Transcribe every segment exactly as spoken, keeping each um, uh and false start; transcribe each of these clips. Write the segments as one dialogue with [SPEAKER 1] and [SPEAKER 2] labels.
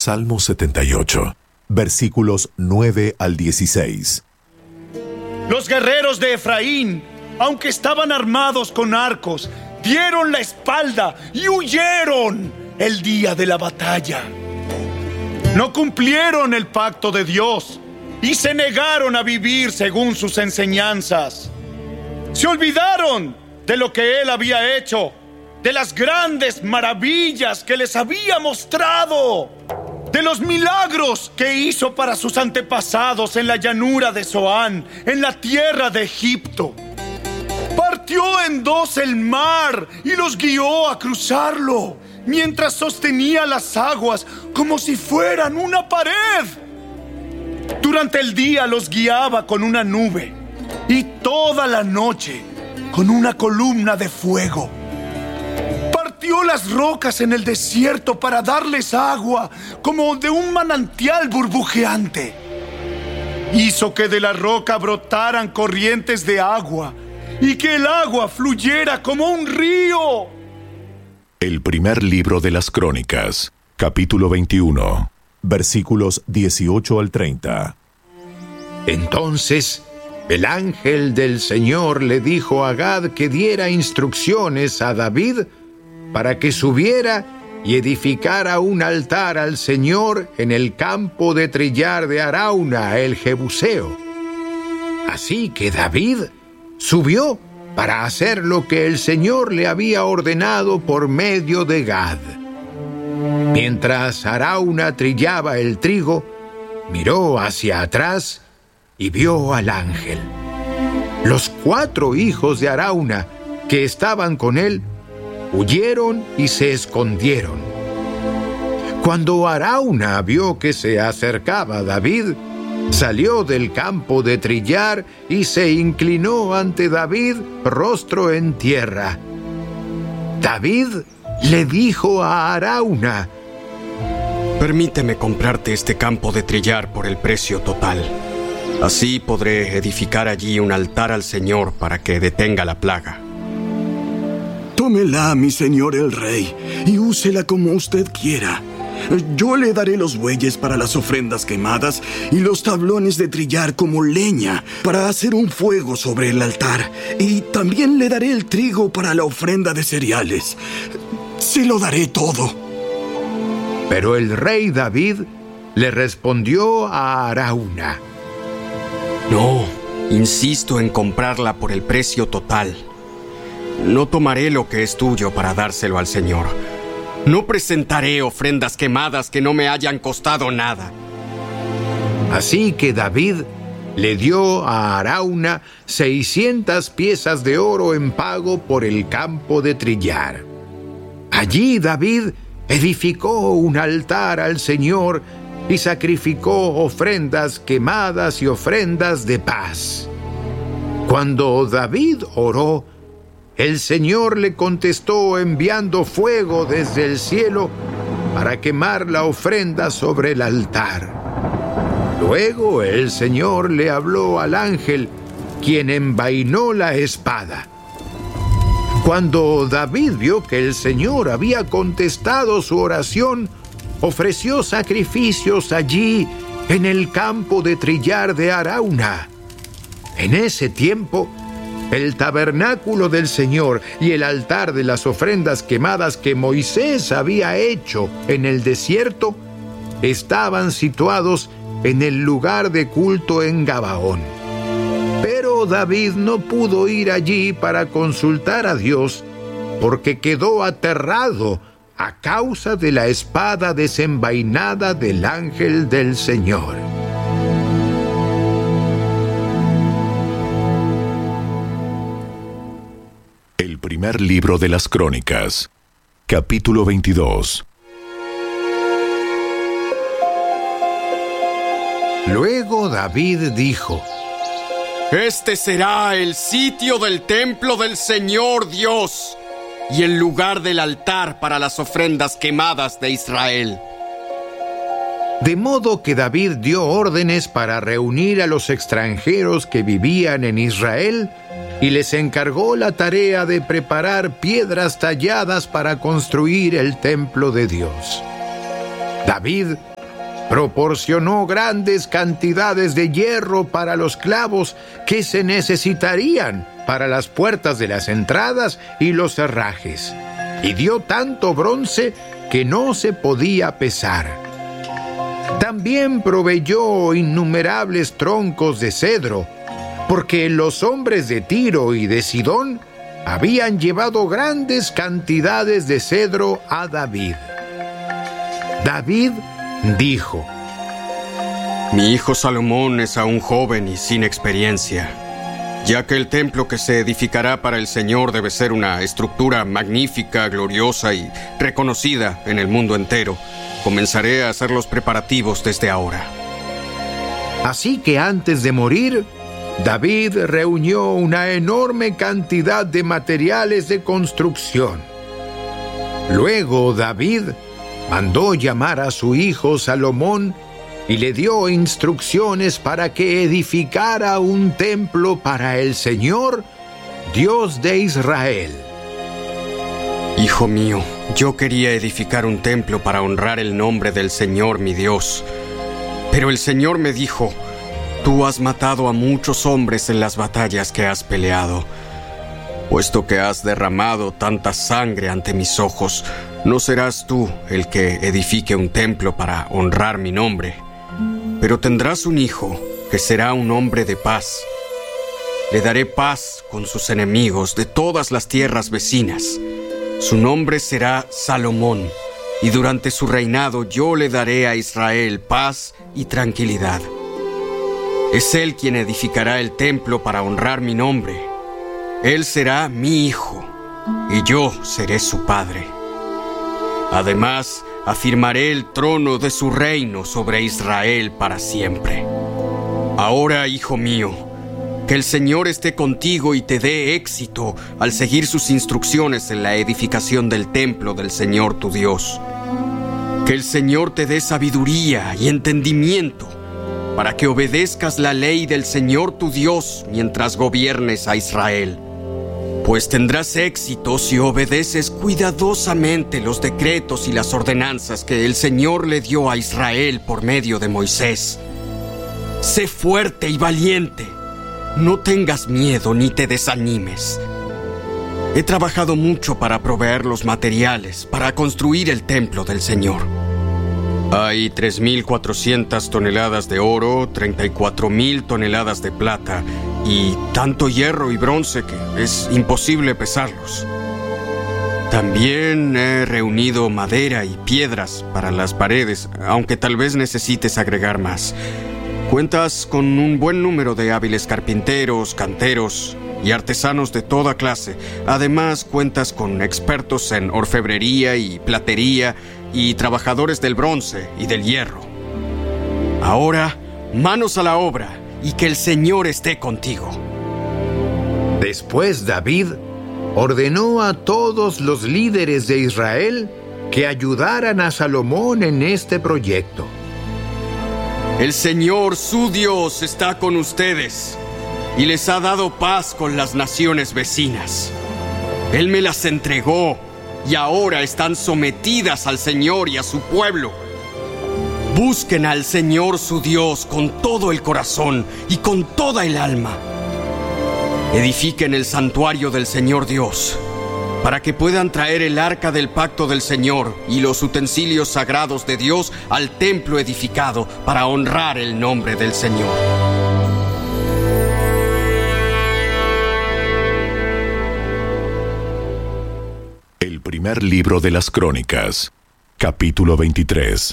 [SPEAKER 1] Salmo setenta y ocho, versículos nueve al dieciséis.
[SPEAKER 2] Los guerreros de Efraín, aunque estaban armados con arcos, dieron la espalda y huyeron el día de la batalla. No cumplieron el pacto de Dios y se negaron a vivir según sus enseñanzas. Se olvidaron de lo que Él había hecho, de las grandes maravillas que les había mostrado, de los milagros que hizo para sus antepasados en la llanura de Zoán, en la tierra de Egipto. Partió en dos el mar y los guió a cruzarlo, mientras sostenía las aguas como si fueran una pared. Durante el día los guiaba con una nube y toda la noche con una columna de fuego. Partió las rocas en el desierto para darles agua como de un manantial burbujeante. Hizo que de la roca brotaran corrientes de agua y que el agua fluyera como un río.
[SPEAKER 1] El primer libro de las Crónicas, capítulo veintiuno, versículos dieciocho al treinta.
[SPEAKER 3] Entonces el ángel del Señor le dijo a Gad que diera instrucciones a David para que subiera y edificara un altar al Señor en el campo de trillar de Arauna, el Jebuseo. Así que David subió para hacer lo que el Señor le había ordenado por medio de Gad. Mientras Arauna trillaba el trigo, miró hacia atrás y vio al ángel. Los cuatro hijos de Arauna que estaban con él huyeron y se escondieron. Cuando Arauna vio que se acercaba David, salió del campo de trillar y se inclinó ante David, rostro en tierra. David le dijo a Arauna:
[SPEAKER 4] Permíteme comprarte este campo de trillar por el precio total. Así podré edificar allí un altar al Señor para que detenga la plaga.
[SPEAKER 5] Tómela, mi señor el rey, y úsela como usted quiera. Yo le daré los bueyes para las ofrendas quemadas y los tablones de trillar como leña para hacer un fuego sobre el altar. Y también le daré el trigo para la ofrenda de cereales. Se lo daré todo.
[SPEAKER 3] Pero el rey David le respondió a Arauna:
[SPEAKER 4] No, insisto en comprarla por el precio total. No tomaré lo que es tuyo para dárselo al Señor. No presentaré ofrendas quemadas que no me hayan costado nada.
[SPEAKER 3] Así que David le dio a Arauna seiscientas piezas de oro en pago por el campo de trillar. Allí David edificó un altar al Señor y sacrificó ofrendas quemadas y ofrendas de paz. Cuando David oró, el Señor le contestó enviando fuego desde el cielo para quemar la ofrenda sobre el altar. Luego el Señor le habló al ángel, quien envainó la espada. Cuando David vio que el Señor había contestado su oración, ofreció sacrificios allí en el campo de trillar de Arauna. En ese tiempo, el tabernáculo del Señor y el altar de las ofrendas quemadas que Moisés había hecho en el desierto estaban situados en el lugar de culto en Gabaón. Pero David no pudo ir allí para consultar a Dios porque quedó aterrado a causa de la espada desenvainada del ángel del Señor.
[SPEAKER 1] El primer libro de las Crónicas, capítulo veintidós.
[SPEAKER 3] Luego David dijo:
[SPEAKER 4] Este será el sitio del templo del Señor Dios y el lugar del altar para las ofrendas quemadas de Israel.
[SPEAKER 3] De modo que David dio órdenes para reunir a los extranjeros que vivían en Israel y les encargó la tarea de preparar piedras talladas para construir el templo de Dios. David proporcionó grandes cantidades de hierro para los clavos que se necesitarían para las puertas de las entradas y los herrajes, y dio tanto bronce que no se podía pesar. También proveyó innumerables troncos de cedro, porque los hombres de Tiro y de Sidón habían llevado grandes cantidades de cedro a David. David dijo:
[SPEAKER 4] Mi hijo Salomón es aún joven y sin experiencia, ya que el templo que se edificará para el Señor debe ser una estructura magnífica, gloriosa y reconocida en el mundo entero. Comenzaré a hacer los preparativos desde ahora.
[SPEAKER 3] Así que antes de morir, David reunió una enorme cantidad de materiales de construcción. Luego David mandó llamar a su hijo Salomón y le dio instrucciones para que edificara un templo para el Señor, Dios de Israel.
[SPEAKER 4] Hijo mío, yo quería edificar un templo para honrar el nombre del Señor mi Dios. Pero el Señor me dijo: Tú has matado a muchos hombres en las batallas que has peleado. Puesto que has derramado tanta sangre ante mis ojos, no serás tú el que edifique un templo para honrar mi nombre. Pero tendrás un hijo que será un hombre de paz. Le daré paz con sus enemigos de todas las tierras vecinas. Su nombre será Salomón, y durante su reinado yo le daré a Israel paz y tranquilidad. Es él quien edificará el templo para honrar mi nombre. Él será mi hijo, y yo seré su padre. Además, afirmaré el trono de su reino sobre Israel para siempre. Ahora, hijo mío, que el Señor esté contigo y te dé éxito al seguir sus instrucciones en la edificación del templo del Señor tu Dios. Que el Señor te dé sabiduría y entendimiento para que obedezcas la ley del Señor tu Dios mientras gobiernes a Israel. Pues tendrás éxito si obedeces cuidadosamente los decretos y las ordenanzas que el Señor le dio a Israel por medio de Moisés. Sé fuerte y valiente. No tengas miedo ni te desanimes. He trabajado mucho para proveer los materiales para construir el templo del Señor. Hay tres mil cuatrocientas toneladas de oro, treinta y cuatro mil toneladas de plata y tanto hierro y bronce que es imposible pesarlos. También he reunido madera y piedras para las paredes, aunque tal vez necesites agregar más. Cuentas con un buen número de hábiles carpinteros, canteros y artesanos de toda clase. Además, cuentas con expertos en orfebrería y platería y trabajadores del bronce y del hierro. Ahora, manos a la obra y que el Señor esté contigo.
[SPEAKER 3] Después David ordenó a todos los líderes de Israel que ayudaran a Salomón en este proyecto.
[SPEAKER 4] El Señor, su Dios, está con ustedes y les ha dado paz con las naciones vecinas. Él me las entregó y ahora están sometidas al Señor y a su pueblo. Busquen al Señor su Dios con todo el corazón y con toda el alma. Edifiquen el santuario del Señor Dios, para que puedan traer el arca del pacto del Señor y los utensilios sagrados de Dios al templo edificado para honrar el nombre del Señor.
[SPEAKER 1] El primer libro de las Crónicas, capítulo veintitrés.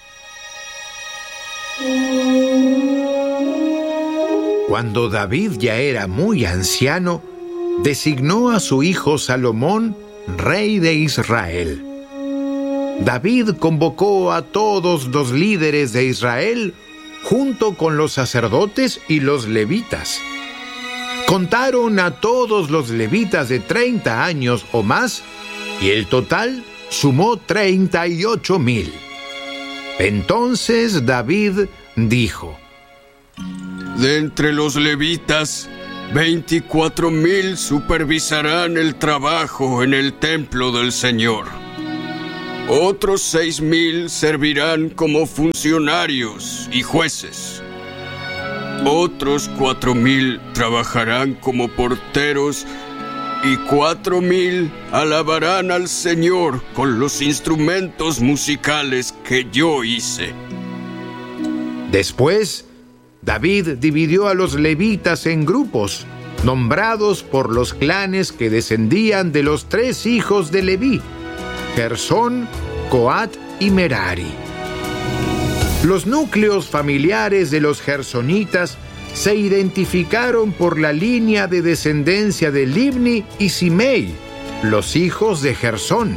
[SPEAKER 3] Cuando David ya era muy anciano, designó a su hijo Salomón rey de Israel. David convocó a todos los líderes de Israel junto con los sacerdotes y los levitas. Contaron a todos los levitas de treinta años o más y el total sumó treinta y ocho mil. Entonces David dijo:
[SPEAKER 4] De entre los levitas, veinticuatro mil supervisarán el trabajo en el templo del Señor. Otros seis mil servirán como funcionarios y jueces. Otros cuatro mil trabajarán como porteros y cuatro mil alabarán al Señor con los instrumentos musicales que yo hice.
[SPEAKER 3] Después, David dividió a los levitas en grupos, nombrados por los clanes que descendían de los tres hijos de Leví: Gersón, Coat y Merari. Los núcleos familiares de los gersonitas se identificaron por la línea de descendencia de Libni y Simei, los hijos de Gersón.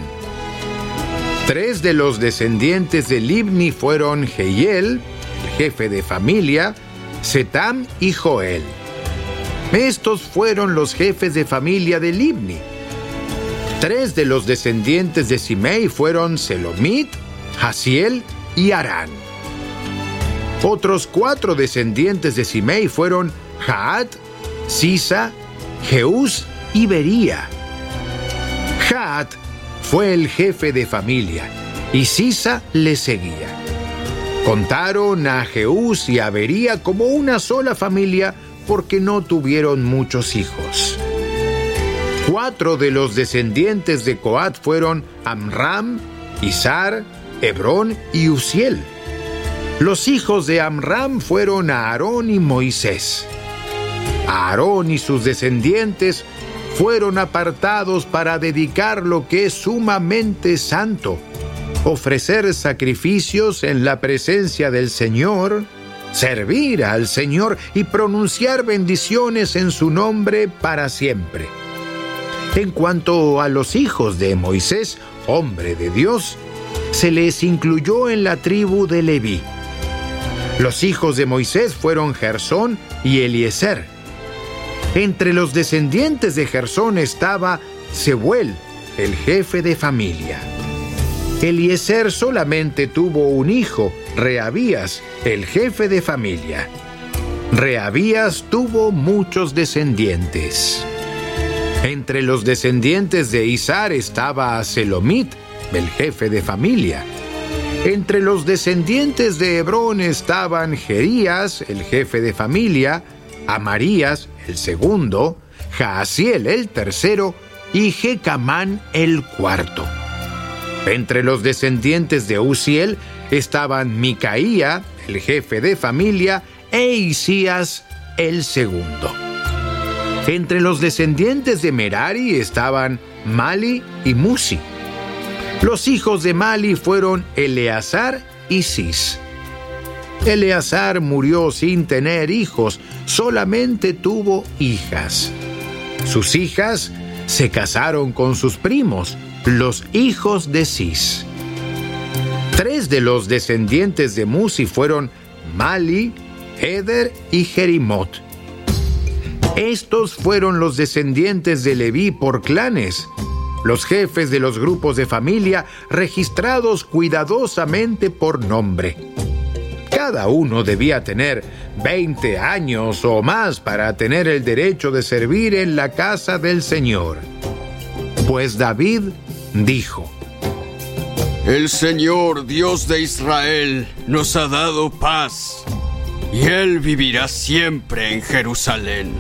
[SPEAKER 3] Tres de los descendientes de Libni fueron Jehiel, el jefe de familia, Setam y Joel. Estos fueron los jefes de familia de Libni. Tres de los descendientes de Simei fueron Selomit, Hasiel y Arán. Otros cuatro descendientes de Simei fueron Jaat, Sisa, Jeús y Bería. Jaat fue el jefe de familia y Sisa le seguía. Contaron a Jeús y a Bería como una sola familia porque no tuvieron muchos hijos. Cuatro de los descendientes de Coat fueron Amram, Izar, Hebrón y Uziel. Los hijos de Amram fueron Aarón y Moisés. Aarón y sus descendientes fueron apartados para dedicar lo que es sumamente santo, ofrecer sacrificios en la presencia del Señor, servir al Señor y pronunciar bendiciones en su nombre para siempre. En cuanto a los hijos de Moisés, hombre de Dios, se les incluyó en la tribu de Leví. Los hijos de Moisés fueron Gersón y Eliezer. Entre los descendientes de Gersón estaba Sebuel, el jefe de familia. Eliezer solamente tuvo un hijo, Reabías, el jefe de familia. Reabías tuvo muchos descendientes. Entre los descendientes de Izar estaba Selomit, el jefe de familia. Entre los descendientes de Hebrón estaban Jerías, el jefe de familia, Amarías, el segundo, Jaasiel, el tercero, y Jecamán, el cuarto. Entre los descendientes de Uziel estaban Micaía, el jefe de familia, e Isías, el segundo. Entre los descendientes de Merari estaban Mali y Musi. Los hijos de Mali fueron Eleazar y Cis. Eleazar murió sin tener hijos, solamente tuvo hijas. Sus hijas se casaron con sus primos, los hijos de Cis. Tres de los descendientes de Musi fueron Mali, Eder y Jerimot. Estos fueron los descendientes de Leví por clanes, los jefes de los grupos de familia registrados cuidadosamente por nombre. Cada uno debía tener veinte años o más para tener el derecho de servir en la casa del Señor. Pues David dijo:
[SPEAKER 4] El Señor, Dios de Israel, nos ha dado paz, y Él vivirá siempre en Jerusalén.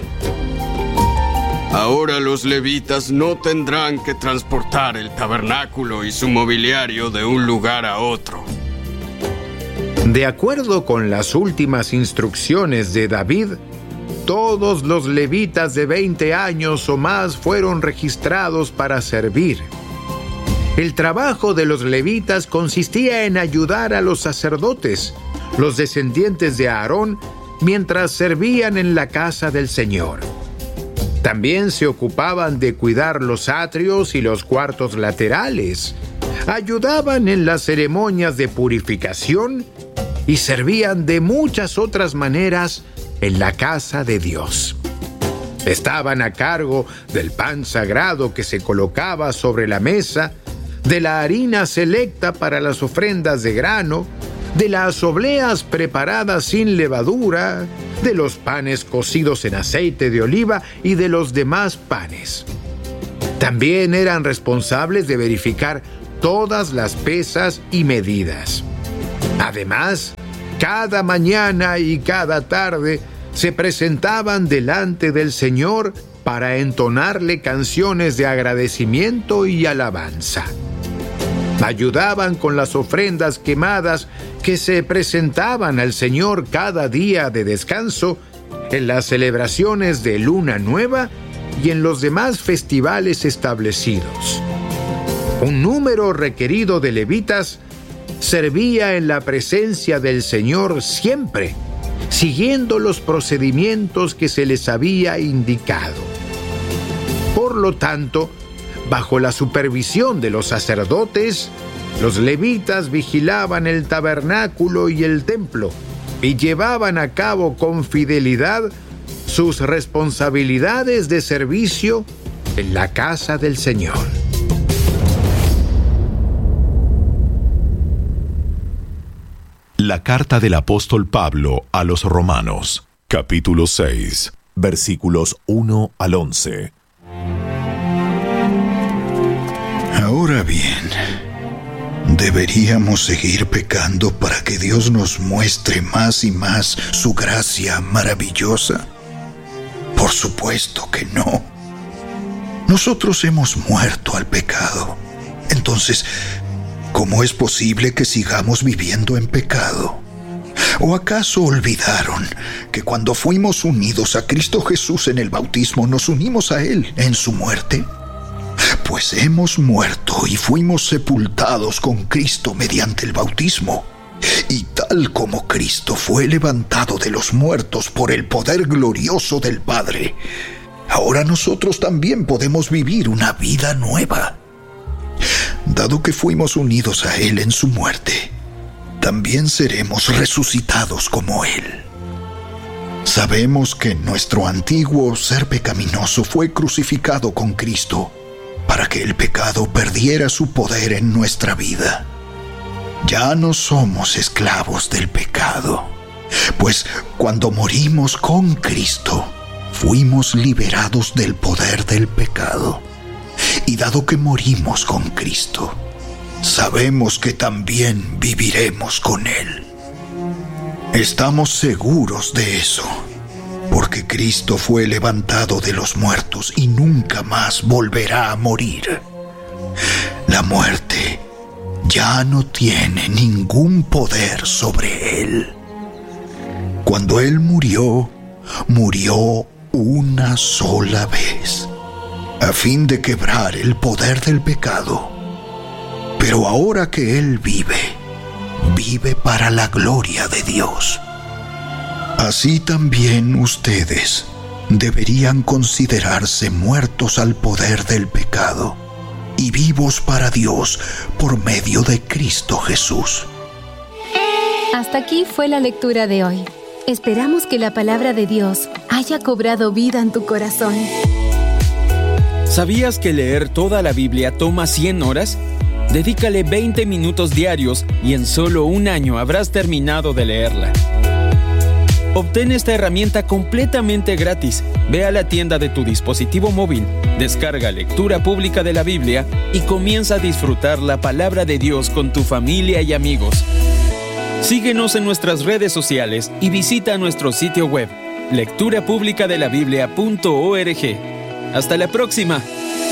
[SPEAKER 4] Ahora los levitas no tendrán que transportar el tabernáculo y su mobiliario de un lugar a otro.
[SPEAKER 3] De acuerdo con las últimas instrucciones de David, todos los levitas de veinte años o más fueron registrados para servir. El trabajo de los levitas consistía en ayudar a los sacerdotes, los descendientes de Aarón, mientras servían en la casa del Señor. También se ocupaban de cuidar los atrios y los cuartos laterales, ayudaban en las ceremonias de purificación y servían de muchas otras maneras en la casa de Dios. Estaban a cargo del pan sagrado que se colocaba sobre la mesa, de la harina selecta para las ofrendas de grano, de las obleas preparadas sin levadura, de los panes cocidos en aceite de oliva y de los demás panes. También eran responsables de verificar todas las pesas y medidas. Además, cada mañana y cada tarde se presentaban delante del Señor para entonarle canciones de agradecimiento y alabanza. Ayudaban con las ofrendas quemadas que se presentaban al Señor cada día de descanso, en las celebraciones de Luna Nueva y en los demás festivales establecidos. Un número requerido de levitas servía en la presencia del Señor siempre, siguiendo los procedimientos que se les había indicado. Por lo tanto, bajo la supervisión de los sacerdotes, los levitas vigilaban el tabernáculo y el templo y llevaban a cabo con fidelidad sus responsabilidades de servicio en la casa del Señor.
[SPEAKER 1] La carta del apóstol Pablo a los Romanos, capítulo seis, versículos uno al once.
[SPEAKER 6] Ahora bien, ¿deberíamos seguir pecando para que Dios nos muestre más y más su gracia maravillosa? Por supuesto que no. Nosotros hemos muerto al pecado. Entonces, ¿cómo es posible que sigamos viviendo en pecado? ¿O acaso olvidaron que cuando fuimos unidos a Cristo Jesús en el bautismo, nos unimos a Él en su muerte? Pues hemos muerto y fuimos sepultados con Cristo mediante el bautismo. Y tal como Cristo fue levantado de los muertos por el poder glorioso del Padre, ahora nosotros también podemos vivir una vida nueva. Dado que fuimos unidos a Él en su muerte, también seremos resucitados como Él. Sabemos que nuestro antiguo ser pecaminoso fue crucificado con Cristo para que el pecado perdiera su poder en nuestra vida. Ya no somos esclavos del pecado, pues cuando morimos con Cristo, fuimos liberados del poder del pecado. Y dado que morimos con Cristo, sabemos que también viviremos con Él. Estamos seguros de eso, porque Cristo fue levantado de los muertos y nunca más volverá a morir. La muerte ya no tiene ningún poder sobre Él. Cuando Él murió, murió una sola vez, a fin de quebrar el poder del pecado. Pero ahora que Él vive, vive para la gloria de Dios. Así también ustedes deberían considerarse muertos al poder del pecado y vivos para Dios por medio de Cristo Jesús.
[SPEAKER 7] Hasta aquí fue la lectura de hoy. Esperamos que la palabra de Dios haya cobrado vida en tu corazón.
[SPEAKER 8] ¿Sabías que leer toda la Biblia toma cien horas? Dedícale veinte minutos diarios y en solo un año habrás terminado de leerla. Obtén esta herramienta completamente gratis. Ve a la tienda de tu dispositivo móvil, descarga Lectura Pública de la Biblia y comienza a disfrutar la palabra de Dios con tu familia y amigos. Síguenos en nuestras redes sociales y visita nuestro sitio web, lectura pública de la biblia punto org. ¡Hasta la próxima!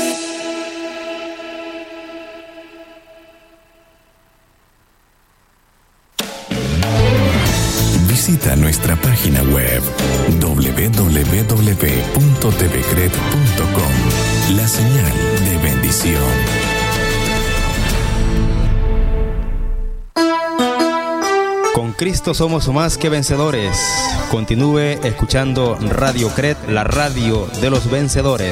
[SPEAKER 1] Visita nuestra página web doble u doble u doble u punto t v cred punto com. La señal de bendición.
[SPEAKER 9] Con Cristo somos más que vencedores. Continúe escuchando Radio Cred, la radio de los vencedores.